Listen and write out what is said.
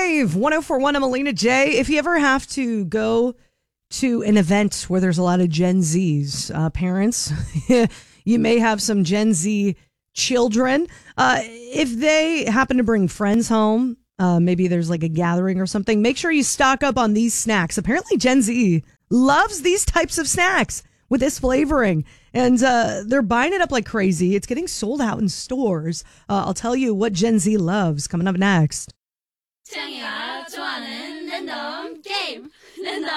Fave 104.1. I'm Alina J. If you ever have to go to an event where there's a lot of Gen Zs, parents, you may have some Gen Z children. If they happen to bring friends home, maybe there's like a gathering or something, make sure you stock up on these snacks. Apparently Gen Z loves these types of snacks with this flavoring, and they're buying it up like crazy. It's getting sold out in stores. I'll tell you what Gen Z loves coming up next. 창이가 좋아하는 랜덤 게임. 랜덤